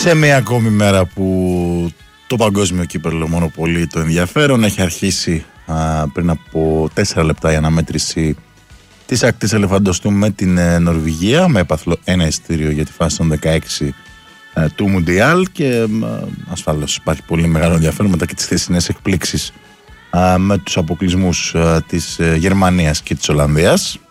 Σε μια ακόμη μέρα που το παγκόσμιο κύπελλο μονοπολεί το ενδιαφέρον, έχει αρχίσει πριν από 4 λεπτά η αναμέτρηση της ακτής ελεφαντοστού με την Νορβηγία, με έπαθλο ένα εισιτήριο για τη φάση των 16 του Μουντιάλ, και ασφαλώς υπάρχει πολύ μεγάλο ενδιαφέρον μετά και τις χθεσινές εκπλήξεις με τους αποκλεισμούς της Γερμανίας και της Ολλανδίας.